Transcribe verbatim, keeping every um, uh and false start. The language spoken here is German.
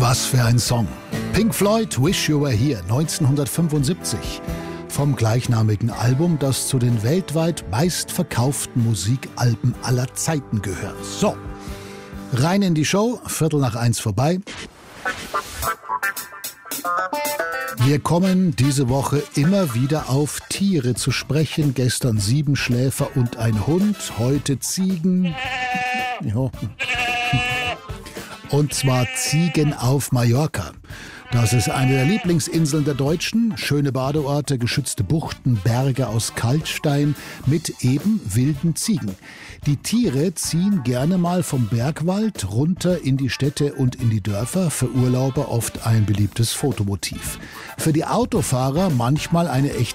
Was für ein Song. Pink Floyd, Wish You Were Here, neunzehnhundertfünfundsiebzig. Vom gleichnamigen Album, das zu den weltweit meistverkauften Musikalben aller Zeiten gehört. So, rein in die Show, Viertel nach eins vorbei. Wir kommen diese Woche immer wieder auf Tiere zu sprechen. Gestern Siebenschläfer und ein Hund, heute Ziegen. Ja. Und zwar Ziegen auf Mallorca. Das ist eine der Lieblingsinseln der Deutschen. Schöne Badeorte, geschützte Buchten, Berge aus Kalkstein mit eben wilden Ziegen. Die Tiere ziehen gerne mal vom Bergwald runter in die Städte und in die Dörfer. Für Urlauber oft ein beliebtes Fotomotiv. Für die Autofahrer manchmal eine echte